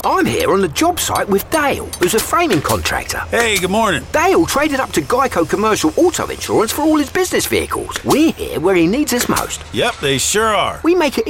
I'm here on the job site with Dale, who's a framing contractor. Hey, good morning. Dale traded up to Geico Commercial Auto Insurance for all his business vehicles. We're here where he needs us most. Yep, they sure are. We make it